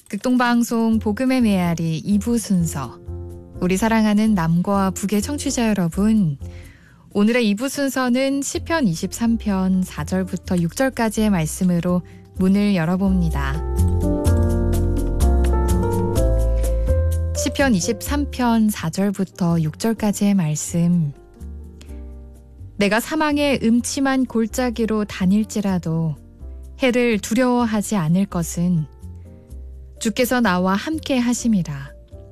극동방송 복음의 메아리 2부 순서. 우리 사랑하는 남과 북의 청취자 여러분, 오늘의 2부 순서는 시편 23편 4절부터 6절까지의 말씀으로 문을 열어봅니다. 시편 23편 4절부터 6절까지의 말씀. 내가 사망의 음침한 골짜기로 다닐지라도 해를 두려워하지 않을 것은 주께서 나와 함께 하심이라.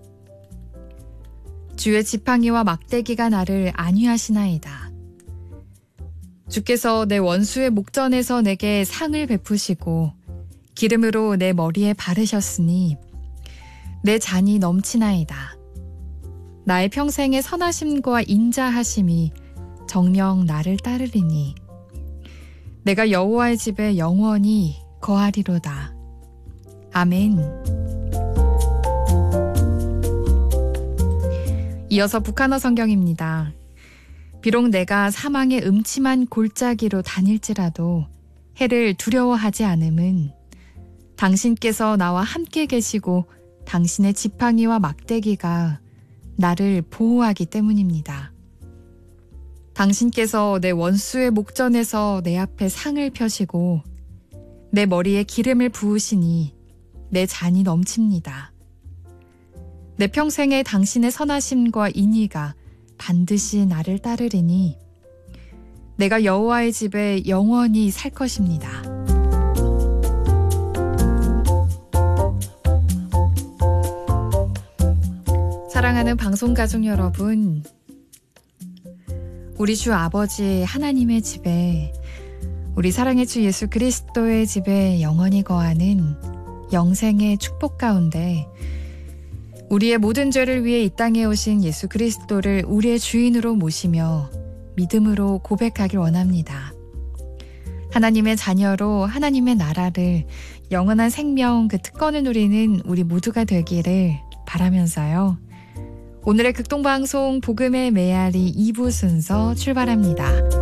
주의 지팡이와 막대기가 나를 안위하시나이다. 주께서 내 원수의 목전에서 내게 상을 베푸시고 기름으로 내 머리에 바르셨으니 내 잔이 넘치나이다. 나의 평생의 선하심과 인자하심이 정녕 나를 따르리니 내가 여호와의 집에 영원히 거하리로다. 아멘. 이어서 북한어 성경입니다. 비록 내가 사망의 음침한 골짜기로 다닐지라도 해를 두려워하지 않음은 당신께서 나와 함께 계시고 당신의 지팡이와 막대기가 나를 보호하기 때문입니다. 당신께서 내 원수의 목전에서 내 앞에 상을 펴시고 내 머리에 기름을 부으시니 내 잔이 넘칩니다. 내 평생에 당신의 선하심과 인의가 반드시 나를 따르리니 내가 여호와의 집에 영원히 살 것입니다. 사랑하는 방송가족 여러분, 우리 주 아버지 하나님의 집에, 우리 사랑의 주 예수 그리스도의 집에 영원히 거하는 영생의 축복 가운데 우리의 모든 죄를 위해 이 땅에 오신 예수 그리스도를 우리의 주인으로 모시며 믿음으로 고백하길 원합니다. 하나님의 자녀로 하나님의 나라를, 영원한 생명 그 특권을 누리는 우리 모두가 되기를 바라면서요. 오늘의 극동방송 복음의 메아리 2부 순서 출발합니다.